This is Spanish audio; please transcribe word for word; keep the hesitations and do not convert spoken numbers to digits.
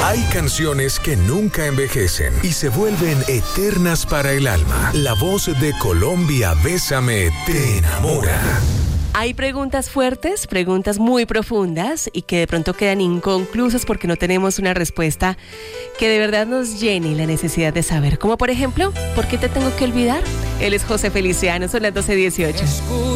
Hay canciones que nunca envejecen y se vuelven eternas para el alma. La voz de Colombia, Bésame, te enamora. Hay preguntas fuertes, preguntas muy profundas y que de pronto quedan inconclusas porque no tenemos una respuesta que de verdad nos llene la necesidad de saber. Como por ejemplo, ¿por qué te tengo que olvidar? Él es José Feliciano, son las doce dieciocho.